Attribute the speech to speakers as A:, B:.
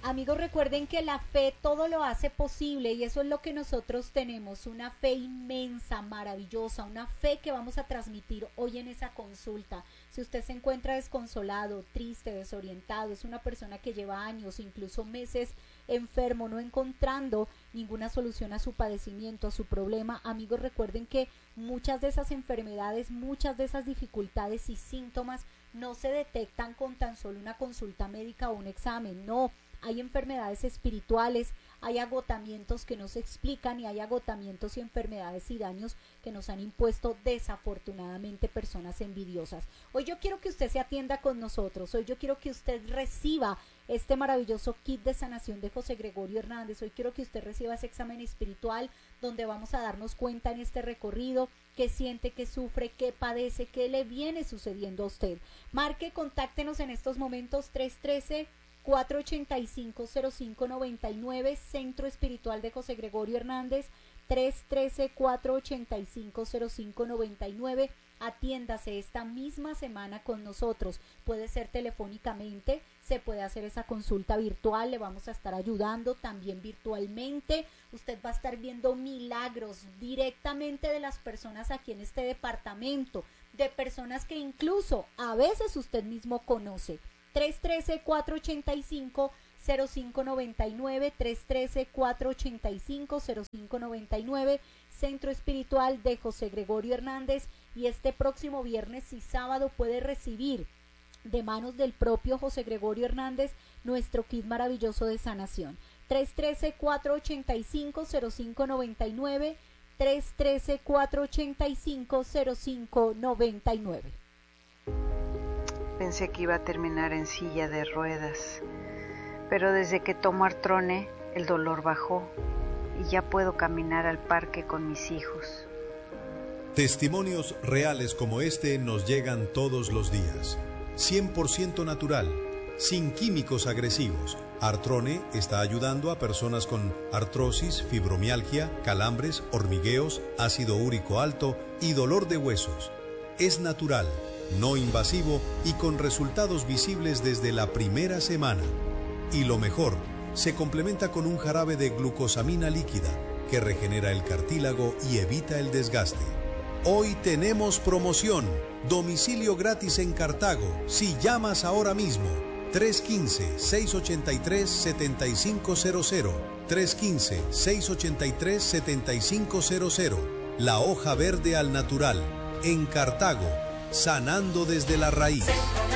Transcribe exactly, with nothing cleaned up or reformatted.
A: Amigos, recuerden que la fe todo lo hace posible y eso es lo que nosotros tenemos, una fe inmensa, maravillosa, una fe que vamos a transmitir hoy en esa consulta. Si usted se encuentra desconsolado, triste, desorientado, es una persona que lleva años, incluso meses enfermo, no encontrando ninguna solución a su padecimiento, a su problema, amigos, recuerden que muchas de esas enfermedades, muchas de esas dificultades y síntomas no se detectan con tan solo una consulta médica o un examen, no. Hay enfermedades espirituales, hay agotamientos que no se explican y hay agotamientos y enfermedades y daños que nos han impuesto desafortunadamente personas envidiosas. Hoy yo quiero que usted se atienda con nosotros, hoy yo quiero que usted reciba este maravilloso kit de sanación de José Gregorio Hernández, hoy quiero que usted reciba ese examen espiritual donde vamos a darnos cuenta en este recorrido qué siente, qué sufre, qué padece, qué le viene sucediendo a usted. Marque, contáctenos en estos momentos tres uno tres, cuatro ocho cinco, cero cinco nueve nueve, Centro Espiritual de José Gregorio Hernández, tres uno tres, cuatro ocho cinco, cero cinco nueve nueve. Atiéndase esta misma semana con nosotros. Puede ser telefónicamente, se puede hacer esa consulta virtual, le vamos a estar ayudando también virtualmente. Usted va a estar viendo milagros directamente de las personas aquí en este departamento, de personas que incluso a veces usted mismo conoce. tres uno tres, cuatro ocho cinco, cero cinco nueve nueve, tres uno tres, cuatro ocho cinco, cero cinco nueve nueve, Centro Espiritual de José Gregorio Hernández, y este próximo viernes y sábado puede recibir de manos del propio José Gregorio Hernández nuestro kit maravilloso de sanación. tres uno tres, cuatro ocho cinco, cero cinco nueve nueve, tres uno tres, cuatro ocho cinco, cero cinco nueve nueve.
B: Pensé que iba a terminar en silla de ruedas, pero desde que tomo Artrone el dolor bajó y ya puedo caminar al parque con mis hijos.
C: Testimonios reales como este nos llegan todos los días. cien por ciento natural, sin químicos agresivos. Artrone está ayudando a personas con artrosis, fibromialgia, calambres, hormigueos, ácido úrico alto y dolor de huesos. Es natural, no invasivo y con resultados visibles desde la primera semana. Y lo mejor, se complementa con un jarabe de glucosamina líquida que regenera el cartílago y evita el desgaste. Hoy tenemos promoción, domicilio gratis en Cartago, si llamas ahora mismo, tres uno cinco, seis ocho tres, siete cinco cero cero, tres uno cinco, seis ocho tres, siete cinco cero cero, la hoja verde al natural, en Cartago, sanando desde la raíz.